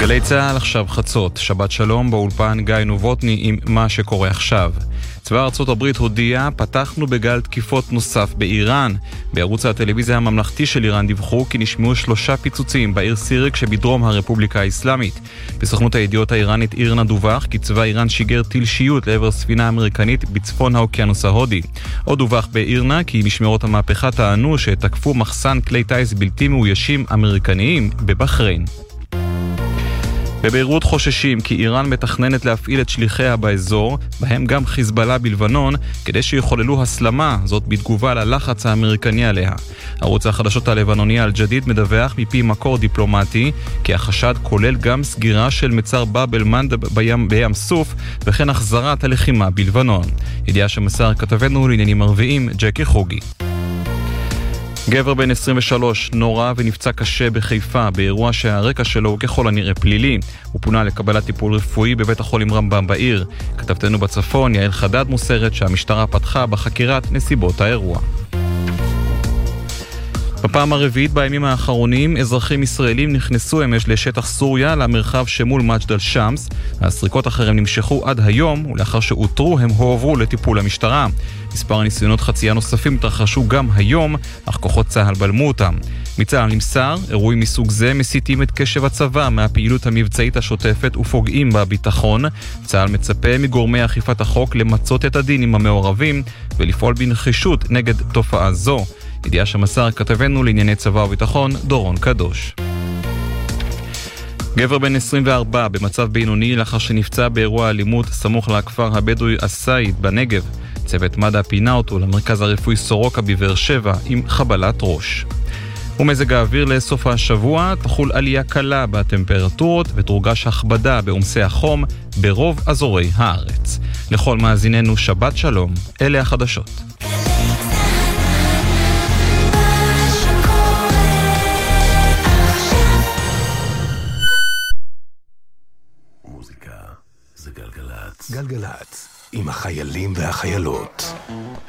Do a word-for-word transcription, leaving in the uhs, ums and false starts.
גלי צהל עכשיו חצות, שבת שלום באולפן גיא נובוטני עם מה שקורה עכשיו. צבא ארצות הברית הודיע, פתחנו בגל תקיפות נוסף באיראן. בערוץ הטלוויזיה הממלכתי של איראן דיווחו כי נשמעו שלושה פיצוצים בעיר סיריק שבדרום הרפובליקה האסלאמית. בסוכנות הידיעות האיראנית אירנה דווח כי צבא איראן שיגר טיל שיוט לעבר ספינה אמריקנית בצפון האוקיינוס ההודי. עוד דווח באירנה כי משמרות המהפכה טענו שתקפו מחסן כלי טיס בלתי מאוישים אמריקניים בבחריין. בביירות חוששים כי איראן מתכננת להפעיל את שליחיה באזור, בהם גם חיזבאללה בלבנון, כדי שיחוללו הסלמה, זאת בתגובה ללחץ האמריקני עליה. ערוץ החדשות הלבנוני אל-ג'דיד מדווח מפי מקור דיפלומטי, כי החשד כולל גם סגירה של מצר באב אל-מנדב בים, בים סוף, וכן החזרת הלחימה בלבנון. ידיעה שמסר כתבנו לעניינים ערביים, ג'קי חוגי. גבר בן עשרים ושלוש נורא ונפצע קשה בחיפה באירוע שהרקע שלו הוא ככל הנראה פלילי. הוא פונה לקבלת טיפול רפואי בבית החולים רמב"ם בעיר. כתבתנו בצפון יעל חדד מוסרת שהמשטרה פתחה בחקירת נסיבות האירוע. בפעם הרביעית בימים האחרונים, אזרחים ישראלים נכנסו אמש לשטח סוריה למרחב שמול מג'דל שמס. הסריקות אחריהם נמשכו עד היום, ולאחר שאותרו הם הועברו לטיפול המשטרה. מספר הניסיונות חצייה נוספים התרחשו גם היום, אך כוחות צה"ל בלמו אותם. מצה"ל נמסר, אירועים מסוג זה מסיטים את קשב הצבא מהפעילות המבצעית השוטפת ופוגעים בביטחון. צה"ל מצפה מגורמי אכיפת החוק למצות את הדין עם המעורבים ולפעול בנחישות נגד תופעה זו. ידיעה שמסר כתבנו לענייני צבא וביטחון דורון קדוש. גבר בן עשרים וארבע במצב בינוני לאחר שנפצע באירוע אלימות סמוך לכפר הבדואי אסייד בנגב. צוות מד"א פינה אותו למרכז הרפואי סורוקה בבאר שבע עם חבלת ראש. ומזג האוויר לסוף השבוע תחול עלייה קלה בטמפרטורות ותורגש הכבדה בעומסי החום ברוב אזורי הארץ. לכל מאזיננו שבת שלום, אלה החדשות. מוזיקה זה גלגלת. גלגלת עם החיילים והחיילות.